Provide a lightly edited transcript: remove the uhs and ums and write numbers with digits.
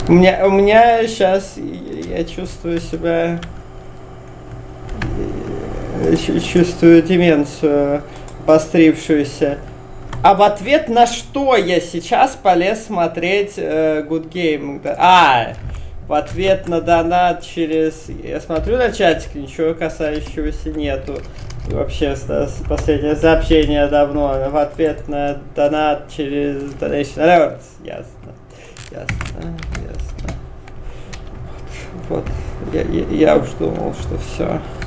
У меня сейчас, я чувствую себя, чувствую деменцию обострившуюся. А в ответ на что я сейчас полез смотреть Good Game? В ответ на донат через... Я смотрю на чатик, ничего касающегося нету. Вообще, последнее сообщение давно. В ответ на донат через Donation Alerts. Ясно. Вот. Я уж думал, что все.